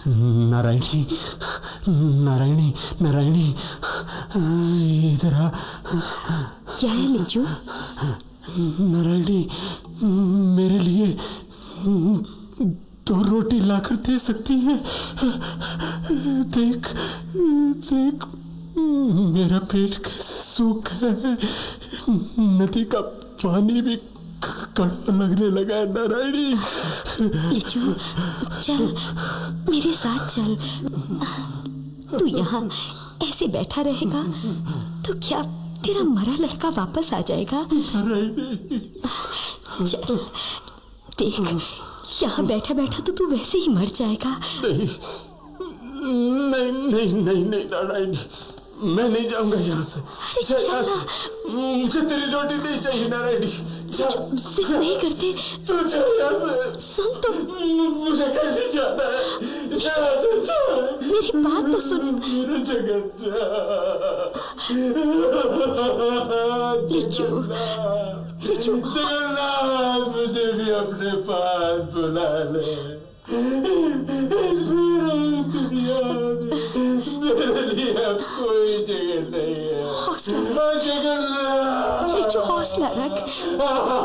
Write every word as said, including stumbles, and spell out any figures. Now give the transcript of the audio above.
नारायणी, नारायणी, नारायणी, इधर आ। क्या है लिज्जू? नारायणी, मेरे लिए दो रोटी लाकर दे सकती है? देख देख मेरा पेट कैसे सूखा है, नदी का पानी भी कड़वा लगने लगा है। नारायणी, लिज्जू चल, मेरे साथ चल। तू यहाँ ऐसे बैठा रहेगा तो क्या तेरा मरा लड़का वापस आ जाएगा? चल देख, यहाँ बैठा बैठा तो तू वैसे ही मर जाएगा। नहीं नहीं नहीं नहीं नहीं नारायणी, मैं नहीं जाऊंगा यहाँ से। यहाँ से मुझे तेरी रोटी नहीं चाहिए नारायणी। जिद नहीं करते तू जा यहाँ से। सुन तो, मुझे कहीं नहीं जाना है। यहाँ से जा, मेरी बात तो सुन। मेरे जगन्नाथ, लिज्जू, लिज्जू, जगन्नाथ मुझे भी अपने पास बुला ले। इस दुनिया में मेरे लिए अब कोई जगह नहीं है। हौसला रख, लिज्जू हौसला रख।